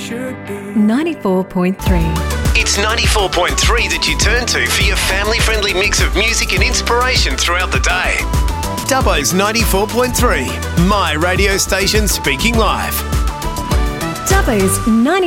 94.3. It's 94.3 that you turn to for your family-friendly mix of music and inspiration throughout the day. Dubbo's 94.3, my radio station speaking live. Dubbo's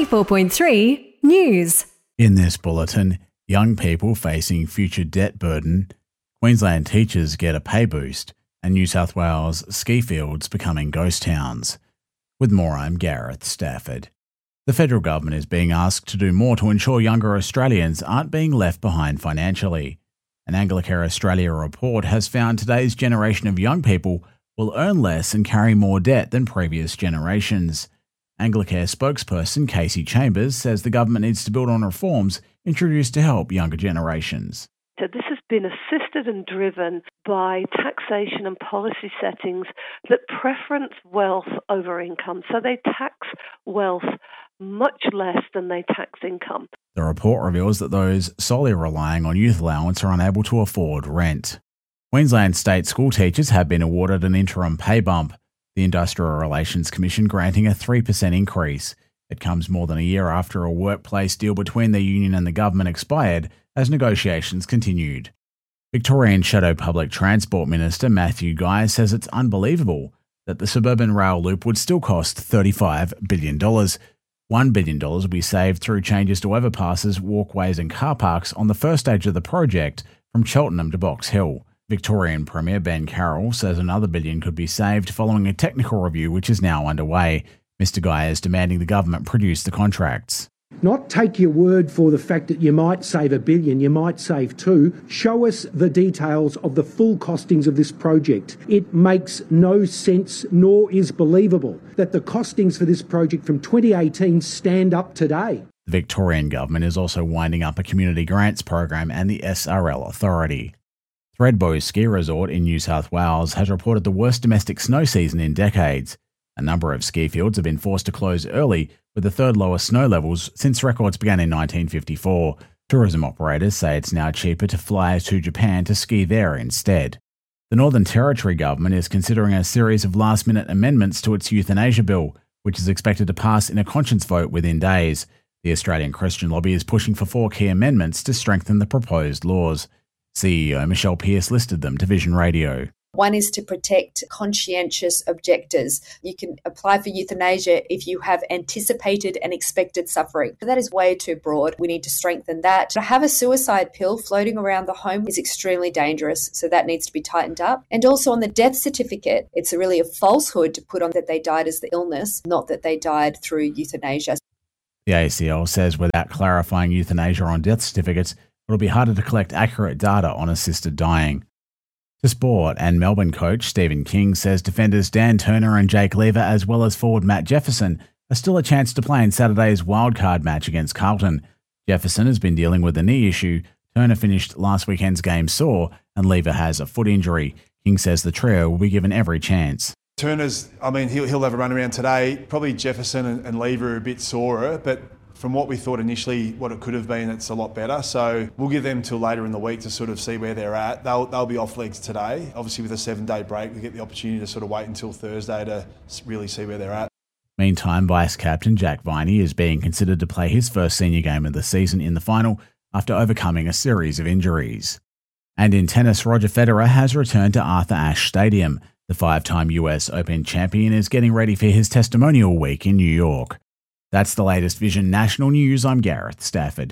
94.3 News. In this bulletin, young people facing future debt burden, Queensland teachers get a pay boost, and New South Wales ski fields becoming ghost towns. With more, I'm Gareth Stafford. The federal government is being asked to do more to ensure younger Australians aren't being left behind financially. An Anglicare Australia report has found today's generation of young people will earn less and carry more debt than previous generations. Anglicare spokesperson Casey Chambers says the government needs to build on reforms introduced to help younger generations. So this has been assisted and driven by taxation and policy settings that preference wealth over income. So they tax wealth much less than they tax income. The report reveals that those solely relying on youth allowance are unable to afford rent. Queensland state school teachers have been awarded an interim pay bump, the Industrial Relations Commission granting a 3% increase. It comes more than a year after a workplace deal between the union and the government expired as negotiations continued. Victorian Shadow Public Transport Minister Matthew Guy says it's unbelievable that the suburban rail loop would still cost $35 billion. $1 billion will be saved through changes to overpasses, walkways and car parks on the first stage of the project from Cheltenham to Box Hill. Victorian Premier Ben Carroll says another $1 billion could be saved following a technical review which is now underway. Mr Guy is demanding the government produce the contracts. Not take your word for the fact that you might save $1 billion, you might save $2 billion. Show us the details of the full costings of this project. It makes no sense nor is believable that the costings for this project from 2018 stand up today. The Victorian government is also winding up a community grants program and the SRL Authority. Thredbo Ski Resort in New South Wales has reported the worst domestic snow season in decades. A number of ski fields have been forced to close early, with the third lowest snow levels since records began in 1954. Tourism operators say it's now cheaper to fly to Japan to ski there instead. The Northern Territory government is considering a series of last-minute amendments to its euthanasia bill, which is expected to pass in a conscience vote within days. The Australian Christian Lobby is pushing for 4 key amendments to strengthen the proposed laws. CEO Michelle Pearce listed them to Vision Radio. One is to protect conscientious objectors. You can apply for euthanasia if you have anticipated and expected suffering. But that is way too broad. We need to strengthen that. To have a suicide pill floating around the home is extremely dangerous, so that needs to be tightened up. And also on the death certificate, it's really a falsehood to put on that they died as the illness, not that they died through euthanasia. The ACL says without clarifying euthanasia on death certificates, it'll be harder to collect accurate data on assisted dying. To sport, and Melbourne coach Stephen King says defenders Dan Turner and Jake Lever, as well as forward Matt Jefferson, are still a chance to play in Saturday's wildcard match against Carlton. Jefferson has been dealing with a knee issue, Turner finished last weekend's game sore, and Lever has a foot injury. King says the trio will be given every chance. Turner's, he'll have a run around today. Probably Jefferson and Lever are a bit sorer, but from what we thought initially, what it could have been, it's a lot better. So we'll give them till later in the week to sort of see where they're at. They'll be off legs today. Obviously with a 7-day break, we get the opportunity to sort of wait until Thursday to really see where they're at. Meantime, Vice-Captain Jack Viney is being considered to play his first senior game of the season in the final after overcoming a series of injuries. And in tennis, Roger Federer has returned to Arthur Ashe Stadium. The 5-time US Open champion is getting ready for his testimonial week in New York. That's the latest Vision National News. I'm Gareth Stafford.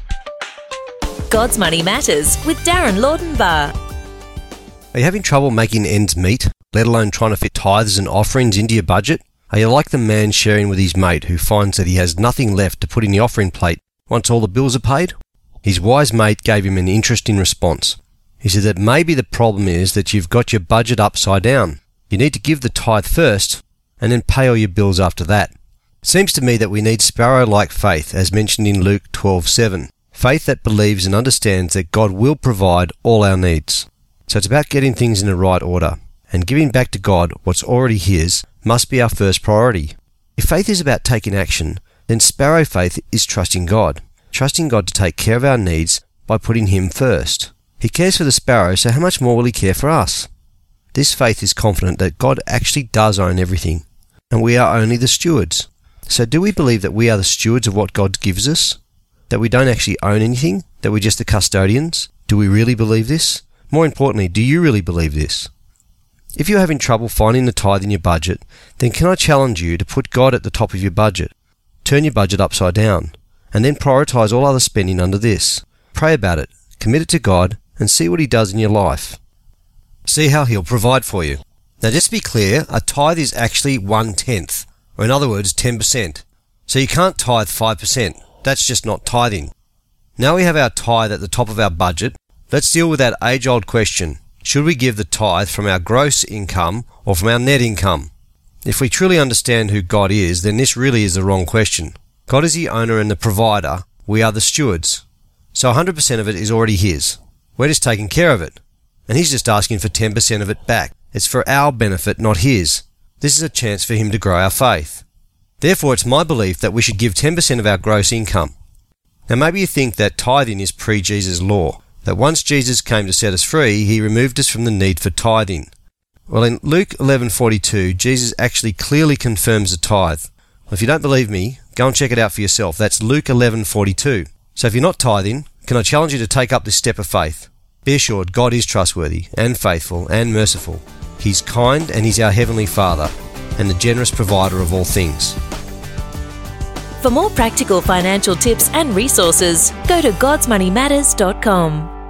God's Money Matters with Darren Laudenbar. Are you having trouble making ends meet, let alone trying to fit tithes and offerings into your budget? Are you like the man sharing with his mate who finds that he has nothing left to put in the offering plate once all the bills are paid? His wise mate gave him an interesting response. He said that maybe the problem is that you've got your budget upside down. You need to give the tithe first and then pay all your bills after that. It seems to me that we need sparrow-like faith, as mentioned in Luke 12:7. Faith that believes and understands that God will provide all our needs. So it's about getting things in the right order, and giving back to God what's already His must be our first priority. If faith is about taking action, then sparrow faith is trusting God to take care of our needs by putting Him first. He cares for the sparrow, so how much more will He care for us? This faith is confident that God actually does own everything, and we are only the stewards. So do we believe that we are the stewards of what God gives us? That we don't actually own anything? That we're just the custodians? Do we really believe this? More importantly, do you really believe this? If you're having trouble finding the tithe in your budget, then can I challenge you to put God at the top of your budget? Turn your budget upside down, and then prioritise all other spending under this. Pray about it, commit it to God, and see what He does in your life. See how He'll provide for you. Now just to be clear, a tithe is actually 1/10, or in other words 10%. So you can't tithe 5%. That's just not tithing. Now we have our tithe at the top of our budget. Let's deal with that age-old question. Should we give the tithe from our gross income or from our net income? If we truly understand who God is, then this really is the wrong question. God is the owner and the provider. We are the stewards. So 100% of it is already His. We're just taking care of it. And He's just asking for 10% of it back. It's for our benefit, not His. This is a chance for Him to grow our faith. Therefore, it's my belief that we should give 10% of our gross income. Now maybe you think that tithing is pre-Jesus law, that once Jesus came to set us free, He removed us from the need for tithing. Well, in Luke 11:42, Jesus actually clearly confirms the tithe. Well, if you don't believe me, go and check it out for yourself. That's Luke 11:42. So if you're not tithing, can I challenge you to take up this step of faith? Be assured God is trustworthy and faithful and merciful. He's kind and He's our Heavenly Father and the generous provider of all things. For more practical financial tips and resources, go to godsmoneymatters.com.